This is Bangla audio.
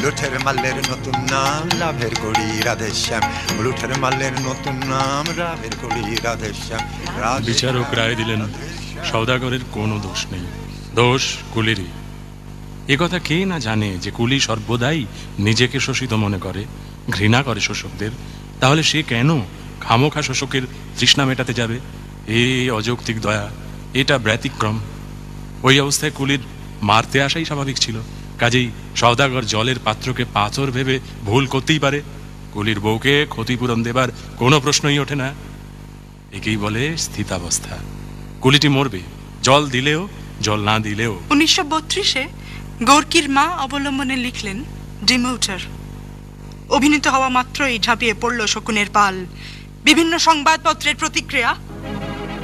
লুঠের মালের নতুন নাম লাভের কড়ি রাধেশ্যাম, লুঠের মালের নতুন নাম লাভের কড়ি রাধেশ্যাম। বিচারক রায় দিলেন সওদাগরের কোনো দোষ নেই, দোষ কুলিরই। একথা কে না জানে যে কুলি সর্বদাই নিজেকে শোষিত মনে করে, ঘৃণা করে শোষকদের। তাহলে সে কেন খামোখা শোষকের তৃষ্ণা মেটাতে যাবে? এই অযৌক্তিক দয়া, এটা ব্যতিক্রম। ওই অবস্থায় কুলির মারতে আসাই স্বাভাবিক ছিল। কাজেই সওদাগর জলের পাত্রকে পাথর ভেবে ভুল করতেই পারে। কুলির বউকে ক্ষতিপূরণ দেবার কোনো প্রশ্নই ওঠে না। একেই বলে স্থিতাবস্থা। কুলিটি মরবে, জল দিলেও জল না দিলেও। 1932-এ গোর্কির মা অবলম্বনে লিখলেন ডিমোটার। অভিনীত হওয়া মাত্রই ঝাঁপিয়ে পড়ল শকুনের পাল। বিভিন্ন সংবাদপত্রের প্রতিক্রিয়া।